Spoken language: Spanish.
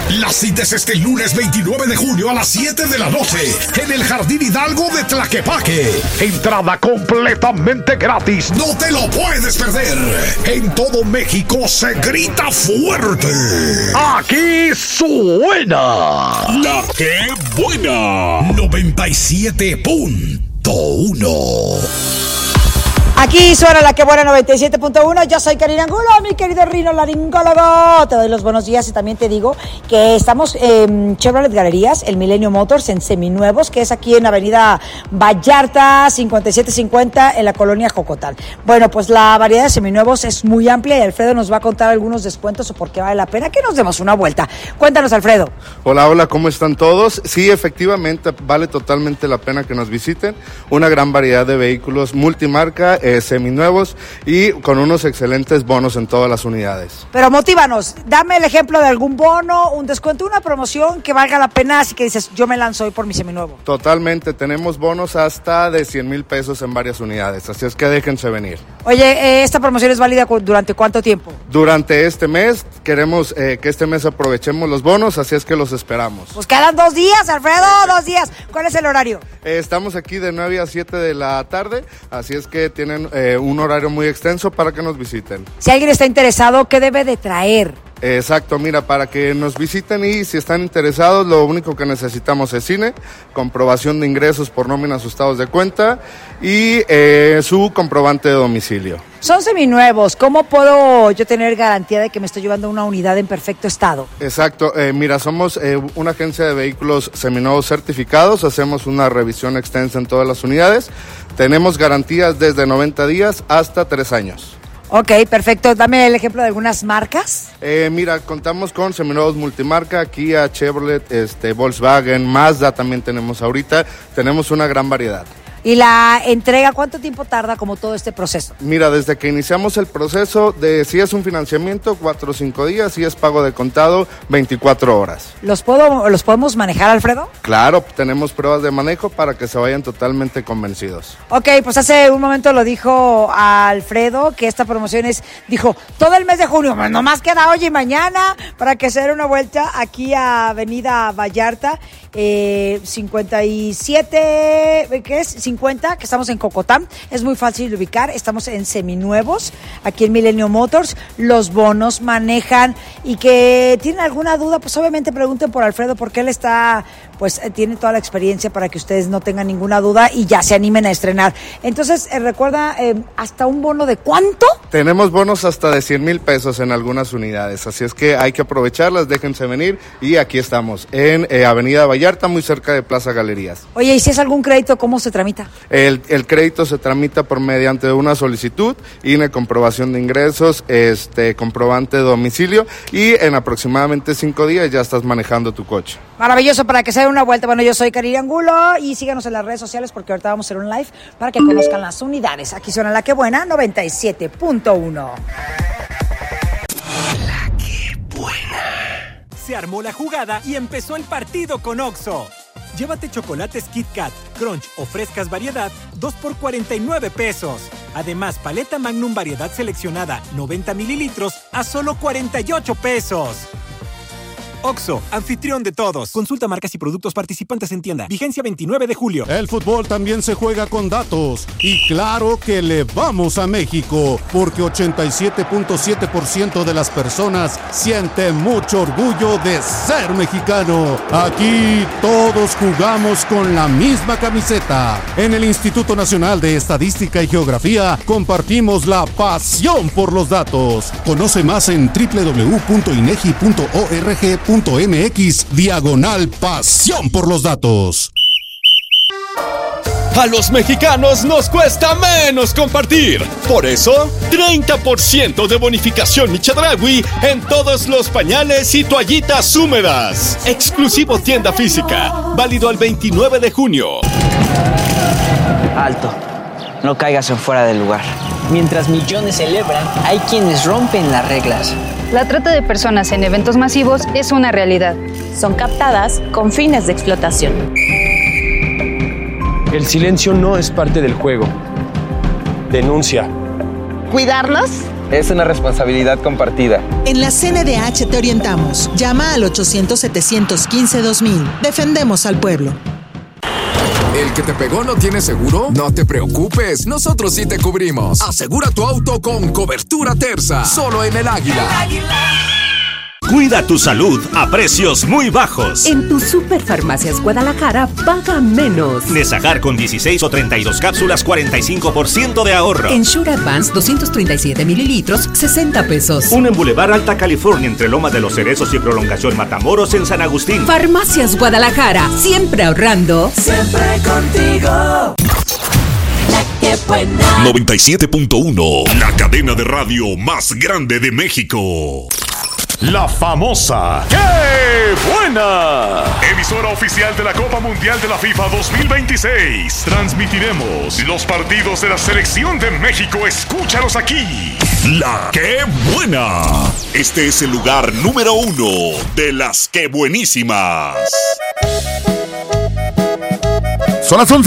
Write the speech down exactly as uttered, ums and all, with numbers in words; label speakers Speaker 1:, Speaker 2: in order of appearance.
Speaker 1: La cita es este lunes veintinueve de junio a las siete de la noche en el Jardín Hidalgo de Tlaquepaque. Entrada completamente gratis. No te lo puedes perder. En todo México se grita fuerte. Aquí suena La Que Buena. noventa y siete punto uno.
Speaker 2: Aquí suena La Que Buena noventa y siete punto uno. Yo soy Karina Angulo, mi querido rinolaringólogo. Te doy los buenos días y también te digo que estamos en Chevrolet Galerías, el Milenio Motors, en Seminuevos, que es aquí en Avenida Vallarta cincuenta y siete cincuenta en la colonia Jocotán. Bueno, pues la variedad de seminuevos es muy amplia y Alfredo nos va a contar algunos descuentos o por qué vale la pena que nos demos una vuelta. Cuéntanos, Alfredo.
Speaker 3: Hola, hola, ¿cómo están todos? Sí, efectivamente, vale totalmente la pena que nos visiten. Una gran variedad de vehículos multimarca, Eh, seminuevos y con unos excelentes bonos en todas las unidades.
Speaker 2: Pero motívanos, dame el ejemplo de algún bono, un descuento, una promoción que valga la pena, así que dices, yo me lanzo hoy por mi seminuevo.
Speaker 3: Totalmente, tenemos bonos hasta de cien mil pesos en varias unidades, así es que déjense venir.
Speaker 2: Oye, eh, ¿esta promoción es válida durante cuánto tiempo?
Speaker 3: Durante este mes, queremos eh, que este mes aprovechemos los bonos, así es que los esperamos.
Speaker 2: Pues quedan dos días, Alfredo, dos días. ¿Cuál es el horario?
Speaker 3: Eh, estamos aquí de nueve a siete de la tarde, así es que tienen Eh, un horario muy extenso para que nos visiten.
Speaker 2: Si alguien está interesado, ¿qué debe de traer?
Speaker 3: Exacto, mira, para que nos visiten y si están interesados, lo único que necesitamos es cine, comprobación de ingresos por nómina, sus estados de cuenta y eh, su comprobante de domicilio.
Speaker 2: Son seminuevos, ¿cómo puedo yo tener garantía de que me estoy llevando una unidad en perfecto estado?
Speaker 3: Exacto, eh, mira, somos eh, una agencia de vehículos seminuevos certificados, hacemos una revisión extensa en todas las unidades, tenemos garantías desde noventa días hasta tres años.
Speaker 2: Ok, perfecto. Dame el ejemplo de algunas marcas.
Speaker 3: Eh, mira, contamos con seminuevos multimarca, Kia, Chevrolet, este, Volkswagen, Mazda también tenemos ahorita. Tenemos una gran variedad.
Speaker 2: ¿Y la entrega cuánto tiempo tarda como todo este proceso?
Speaker 3: Mira, desde que iniciamos el proceso, de si es un financiamiento, cuatro o cinco días, si es pago de contado, veinticuatro horas.
Speaker 2: ¿Los puedo, los podemos manejar, Alfredo?
Speaker 3: Claro, tenemos pruebas de manejo para que se vayan totalmente convencidos.
Speaker 2: Ok, pues hace un momento lo dijo Alfredo, que esta promoción es, dijo, todo el mes de junio, nomás queda hoy y mañana para que se dé una vuelta aquí a Avenida Vallarta, eh, cincuenta y siete, ¿qué es? cincuenta, que estamos en Cocotán, es muy fácil de ubicar, estamos en seminuevos, aquí en Milenio Motors, los bonos manejan y que tienen alguna duda, pues obviamente pregunten por Alfredo porque él está, pues tiene toda la experiencia para que ustedes no tengan ninguna duda y ya se animen a estrenar. Entonces, eh, recuerda, eh, hasta un bono de ¿cuánto?
Speaker 3: Tenemos bonos hasta de cien mil pesos en algunas unidades, así es que hay que aprovecharlas, déjense venir y aquí estamos, en eh, Avenida Vallarta, muy cerca de Plaza Galerías.
Speaker 2: Oye, ¿y si es algún crédito, cómo se tramita?
Speaker 3: El, el crédito se tramita por mediante una solicitud, I N E, comprobación de ingresos, este comprobante de domicilio y en aproximadamente cinco días ya estás manejando tu coche.
Speaker 2: Maravilloso, para que se den una vuelta. Bueno, yo soy Karina Angulo y síganos en las redes sociales porque ahorita vamos a hacer un live para que conozcan las unidades. Aquí suena La Que Buena noventa y siete punto uno.
Speaker 1: La Que Buena.
Speaker 4: Se armó la jugada y empezó el partido con Oxxo. Llévate chocolates Kit Kat, Crunch o frescas variedad, dos por cuarenta y nueve pesos. Además, paleta Magnum variedad seleccionada, noventa mililitros, a solo cuarenta y ocho pesos. Oxxo, anfitrión de todos. Consulta marcas y productos participantes en tienda. Vigencia veintinueve de julio.
Speaker 5: El fútbol también se juega con datos. Y claro que le vamos a México, porque ochenta y siete punto siete por ciento de las personas siente mucho orgullo de ser mexicano. Aquí todos jugamos con la misma camiseta. En el Instituto Nacional de Estadística y Geografía compartimos la pasión por los datos. Conoce más en doble u doble u doble u punto inegi punto org punto mx diagonal pasión por los datos.
Speaker 6: A los mexicanos nos cuesta menos compartir. Por eso, treinta por ciento de bonificación Michedraui en todos los pañales y toallitas húmedas. Exclusivo tienda física. Válido al veintinueve de junio.
Speaker 7: Alto. No caigas en fuera del lugar. Mientras millones celebran, hay quienes rompen las reglas.
Speaker 8: La trata de personas en eventos masivos es una realidad.
Speaker 9: Son captadas con fines de explotación.
Speaker 10: El silencio no es parte del juego. Denuncia.
Speaker 11: Cuidarnos
Speaker 10: Es una responsabilidad compartida.
Speaker 11: En la C N D H te orientamos. Llama al ochocientos, setecientos quince, dos mil. Defendemos al pueblo.
Speaker 12: ¿El que te pegó no tiene seguro? No te preocupes, nosotros sí te cubrimos. Asegura tu auto con cobertura Terza, solo en El Águila.
Speaker 13: El Águila. Cuida tu salud a precios muy bajos.
Speaker 14: En tu Superfarmacias Guadalajara, paga menos.
Speaker 13: Nesajar con dieciséis o treinta y dos cápsulas, cuarenta y cinco por ciento de ahorro.
Speaker 14: En Sure Advance, doscientos treinta y siete mililitros, sesenta pesos.
Speaker 13: Un en Boulevard Alta California, entre Loma de los Cerezos y Prolongación Matamoros en San Agustín.
Speaker 14: Farmacias Guadalajara, siempre ahorrando.
Speaker 15: Siempre contigo. La que buena.
Speaker 1: noventa y siete punto uno, la cadena de radio más grande de México. La famosa ¡Qué buena! Emisora oficial de la Copa Mundial de la FIFA dos mil veintiséis. Transmitiremos los partidos de la Selección de México. Escúchalos aquí. La ¡Qué buena! Este es el lugar número uno de las ¡Qué buenísimas!
Speaker 16: Son las once